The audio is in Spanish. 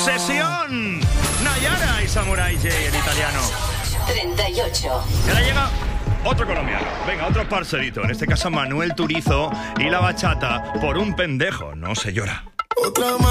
Obsesión. Nayara y Samurai J, el italiano. 38. Y ahora llega otro colombiano. Venga, otro parcerito. En este caso Manuel Turizo y la bachata. Por un pendejo no se llora. Otra